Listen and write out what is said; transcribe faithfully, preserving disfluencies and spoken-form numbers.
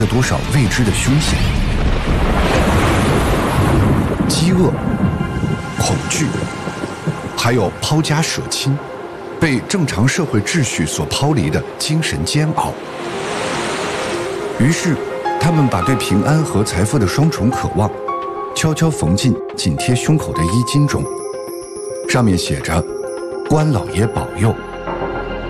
了多少未知的凶险。饥饿、恐惧，还有抛家舍亲，被正常社会秩序所抛离的精神煎熬。于是，他们把对平安和财富的双重渴望，悄悄缝进紧贴胸口的衣襟中，上面写着“关老爷保佑，